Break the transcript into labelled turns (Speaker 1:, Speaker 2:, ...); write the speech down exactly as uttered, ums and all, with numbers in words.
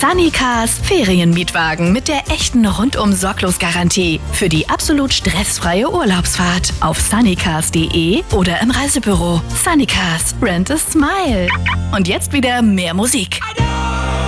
Speaker 1: Sunnycars Ferienmietwagen mit der echten Rundum-Sorglos-Garantie. Für die absolut stressfreie Urlaubsfahrt auf sunnycars punkt de oder im Reisebüro. Sunnycars. Rent a smile. Und jetzt wieder mehr Musik.